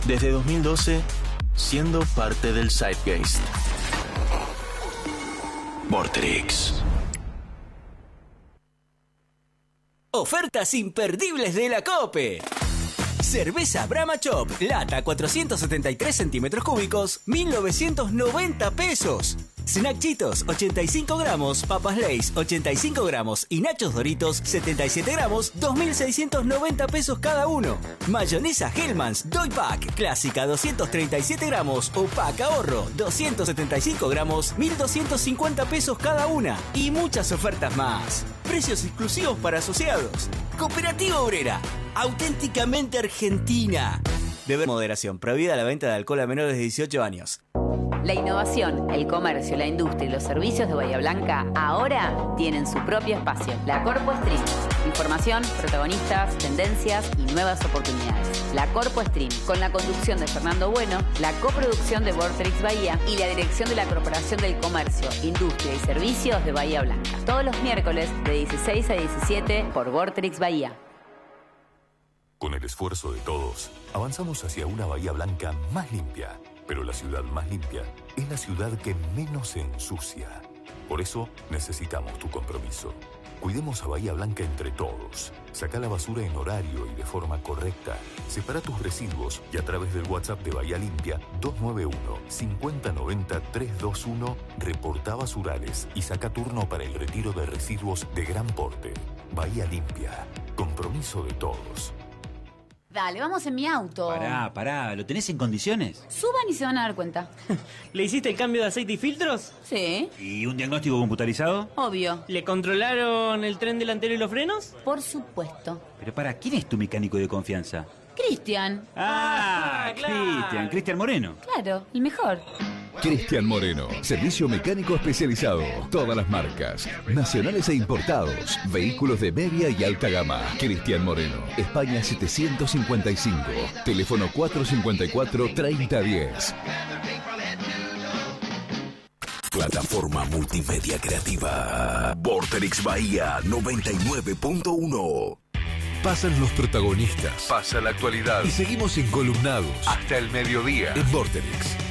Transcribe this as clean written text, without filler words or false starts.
Desde 2012, siendo parte del Zeitgeist. Vorterix. Ofertas imperdibles de la COPE. Cerveza Brahma Chop, lata 473 centímetros cúbicos, 1.990 pesos. Snack Cheetos, 85 gramos, papas Lay's, 85 gramos y nachos Doritos, 77 gramos, 2.690 pesos cada uno. Mayonesa Hellmann's, Doy Pack, clásica, 237 gramos o Pack Ahorro, 275 gramos, 1.250 pesos cada una. Y muchas ofertas más. Precios exclusivos para asociados. Cooperativa Obrera, auténticamente argentina. Beber moderación, prohibida la venta de alcohol a menores de 18 años. La innovación, el comercio, la industria y los servicios de Bahía Blanca ahora tienen su propio espacio. La Corpo Stream. Información, protagonistas, tendencias y nuevas oportunidades. La Corpo Stream, con la conducción de Fernando Bueno, la coproducción de Vorterix Bahía y la dirección de la Corporación del Comercio, Industria y Servicios de Bahía Blanca. Todos los miércoles de 16 a 17 por Vorterix Bahía. Con el esfuerzo de todos, avanzamos hacia una Bahía Blanca más limpia. Pero la ciudad más limpia es la ciudad que menos se ensucia. Por eso necesitamos tu compromiso. Cuidemos a Bahía Blanca entre todos. Saca la basura en horario y de forma correcta. Separa tus residuos y a través del WhatsApp de Bahía Limpia 291-5090-321 reporta basurales y saca turno para el retiro de residuos de gran porte. Bahía Limpia. Compromiso de todos. Dale, vamos en mi auto. Pará, ¿lo tenés en condiciones? Suban y se van a dar cuenta. ¿Le hiciste el cambio de aceite y filtros? Sí. ¿Y un diagnóstico computarizado? Obvio. ¿Le controlaron el tren delantero y los frenos? Por supuesto. Pero ¿quién es tu mecánico de confianza? Cristian. Claro. Cristian Moreno. Claro, el mejor. Cristian Moreno, servicio mecánico especializado, todas las marcas, nacionales e importados, vehículos de media y alta gama. Cristian Moreno, España 755, teléfono 454-3010. Plataforma multimedia creativa. Vorterix Bahía 99.1. Pasan los protagonistas, pasa la actualidad y seguimos encolumnados hasta el mediodía en Vorterix.